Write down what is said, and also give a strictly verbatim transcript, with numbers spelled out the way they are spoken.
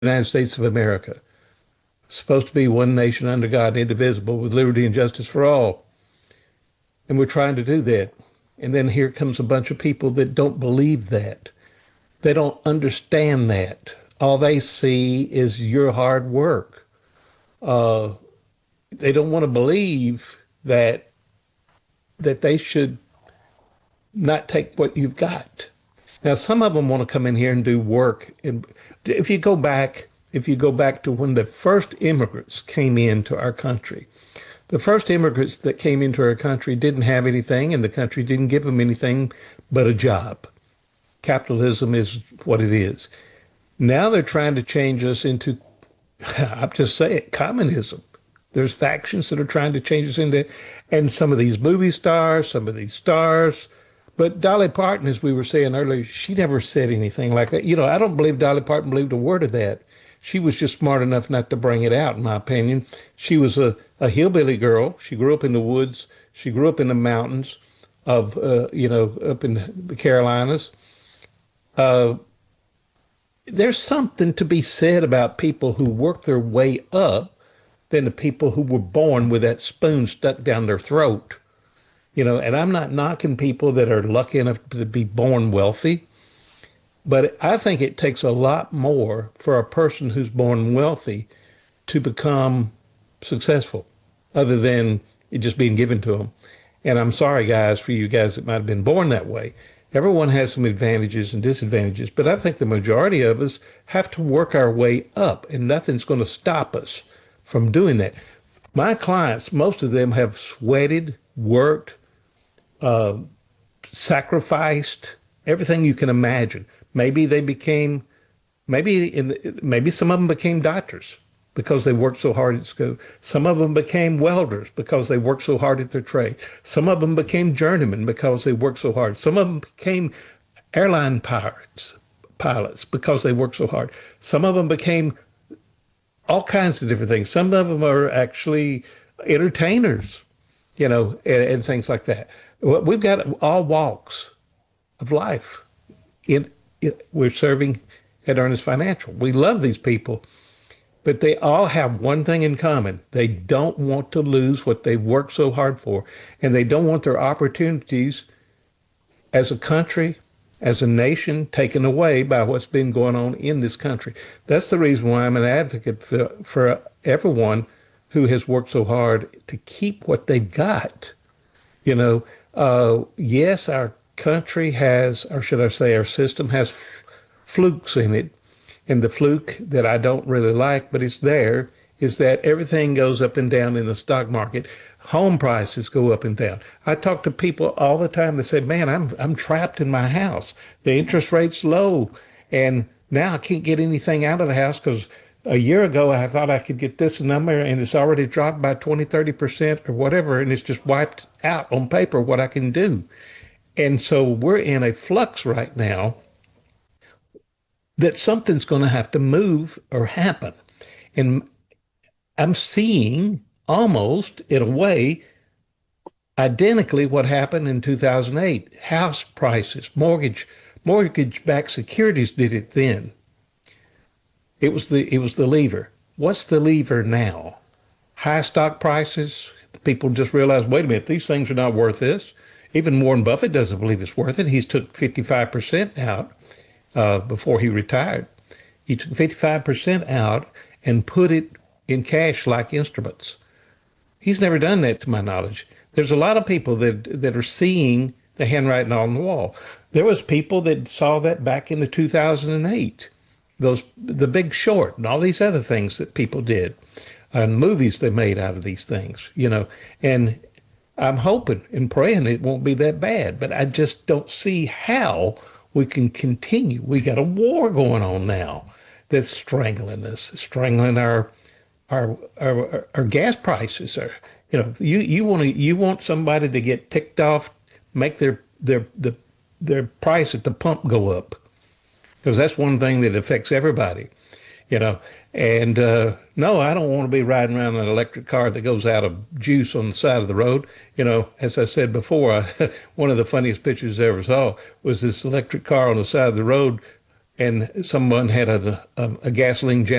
United States of America. It's supposed to be one nation under God, indivisible, with liberty and justice for all. And we're trying to do that. And then here comes a bunch of people that don't believe that. They don't understand that. All they see is your hard work. Uh, they don't want to believe that that they should not take what you've got. Now, some of them want to come in here and do work. And if you go back, if you go back to when the first immigrants came into our country, the first immigrants that came into our country didn't have anything, and the country didn't give them anything but a job. Capitalism is what it is. Now they're trying to change us into, I'll just say it, communism. There's factions that are trying to change us into, and some of these movie stars, some of these stars. But Dolly Parton, as we were saying earlier, she never said anything like that. You know, I don't believe Dolly Parton believed a word of that. She was just smart enough not to bring it out, in my opinion. She was a, a hillbilly girl. She grew up in the woods. She grew up in the mountains of, uh, you know, up in the Carolinas. Uh, there's something to be said about people who work their way up than the people who were born with that spoon stuck down their throat. You know, and I'm not knocking people that are lucky enough to be born wealthy, but I think it takes a lot more for a person who's born wealthy to become successful, other than it just being given to them. And I'm sorry, guys, for you guys that might have been born that way. Everyone has some advantages and disadvantages, but I think the majority of us have to work our way up, and nothing's going to stop us from doing that. My clients, most of them have sweated, worked, uh, sacrificed, everything you can imagine. Maybe they became, maybe in, maybe some of them became doctors because they worked so hard at school. Some of them became welders because they worked so hard at their trade. Some of them became journeymen because they worked so hard. Some of them became airline pilots, pilots because they worked so hard. Some of them became all kinds of different things. Some of them are actually entertainers, you know, and, and things like that. We've got all walks of life. In, in, we're serving at Ernest Financial. We love these people, but they all have one thing in common. They don't want to lose what they worked so hard for, and they don't want their opportunities as a country, as a nation, taken away by what's been going on in this country. That's the reason why I'm an advocate for, for everyone who has worked so hard to keep what they've got. You know, uh, yes, our country has, or should I say our system has f- flukes in it. And the fluke that I don't really like, but it's there, is that everything goes up and down in the stock market. Home prices go up and down. I talk to people all the time that say, man, I'm I'm trapped in my house. The interest rate's low, and now I can't get anything out of the house because a year ago I thought I could get this number, and it's already dropped by twenty, thirty percent or whatever, and it's just wiped out on paper what I can do. And so we're in a flux right now that something's going to have to move or happen. And I'm seeing almost in a way identically what happened in two thousand eight. House prices, mortgage, mortgage-backed securities did it then. It was the it was the lever. What's the lever now? High stock prices. People just realize, wait a minute, these things are not worth this. Even Warren Buffett doesn't believe it's worth it. He's took fifty-five percent out uh, before he retired. He took fifty-five percent out and put it in cash like instruments. He's never done that to my knowledge. There's a lot of people that that are seeing the handwriting on the wall. There was people that saw that back in the two thousand eight, those The Big Short and all these other things that people did, and movies they made out of these things, you know. And I'm hoping and praying it won't be that bad, but I just don't see how we can continue. We got a war going on now that's strangling us, strangling our our our, our gas prices. Are, you know, you you want to you want somebody to get ticked off, make their their the their price at the pump go up, because that's one thing that affects everybody. You know, and uh, no, I don't want to be riding around in an electric car that goes out of juice on the side of the road. You know, as I said before, I, one of the funniest pictures I ever saw was this electric car on the side of the road and someone had a, a, a gasoline